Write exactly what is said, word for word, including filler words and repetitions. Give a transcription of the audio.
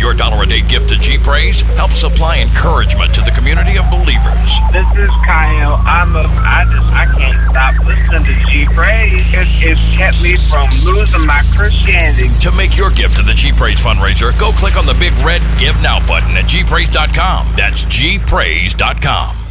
Your dollar a day gift to G-Praise helps supply encouragement to the community of believers. This is Kyle. I'm a, I just, I can't stop listening to G-Praise. It, it's kept me from losing my Christianity. To make your gift to the G-Praise fundraiser, go click on the big red Give Now button at G praise dot com. That's G praise dot com.